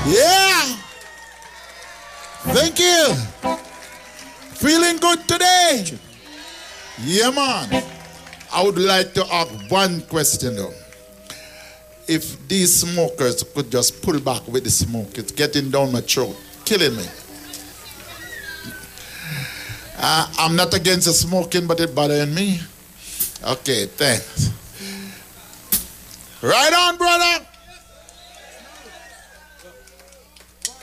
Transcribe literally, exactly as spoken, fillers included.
Yeah. Thank you. Feeling good today? Yeah, man. I would like to ask one question though. If these smokers could just pull back with the smoke, it's getting down my throat, killing me. Uh, I'm not against the smoking, but it's bothering me. Okay, thanks. Right on, brother.